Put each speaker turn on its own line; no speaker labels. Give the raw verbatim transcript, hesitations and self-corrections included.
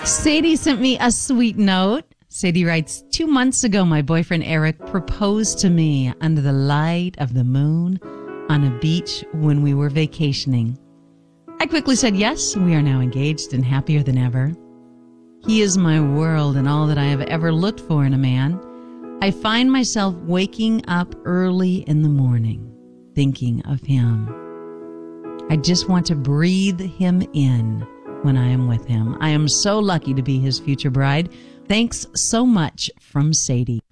Sadie sent me a sweet note. Sadie writes, two months ago, my boyfriend Eric proposed to me under the light of the moon on a beach when we were vacationing. I quickly said yes, and we are now engaged and happier than ever. He is my world and all that I have ever looked for in a man. I find myself waking up early in the morning, thinking of him. I just want to breathe him in when I am with him. I am so lucky to be his future bride. Thanks so much, from Sadie.